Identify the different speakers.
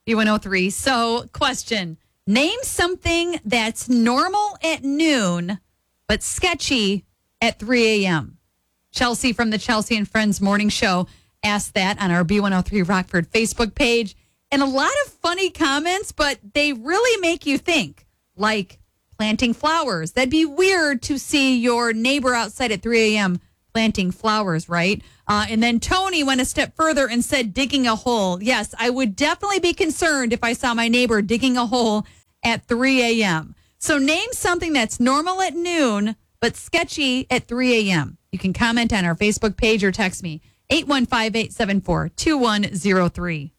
Speaker 1: B103. So, question. Name something that's normal at noon, but sketchy at 3 a.m. Chelsea from the Chelsea and Friends Morning Show asked that on our B103 Rockford Facebook page. And a lot of funny comments, but they really make you think. Like planting flowers. That'd be weird to see your neighbor outside at 3 a.m. planting flowers, right? And then Tony went a step further and said digging a hole. Yes, I would definitely be concerned if I saw my neighbor digging a hole at 3 a.m. So name something that's normal at noon, but sketchy at 3 a.m. You can comment on our Facebook page or text me, 815-874-2103.